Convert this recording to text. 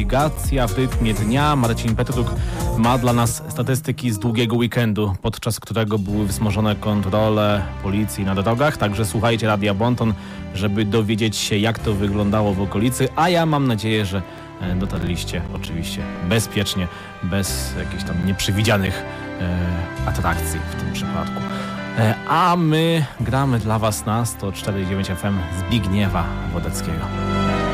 Nawigacja w rytmie dnia. Marcin Petruk ma dla nas statystyki z długiego weekendu, podczas którego były wzmożone kontrole policji na drogach. Także słuchajcie Radia Bonton, żeby dowiedzieć się, jak to wyglądało w okolicy. A ja mam nadzieję, że dotarliście oczywiście bezpiecznie, bez jakichś tam nieprzewidzianych atrakcji w tym przypadku. A my gramy dla Was na 104,9 FM Zbigniewa Wodeckiego.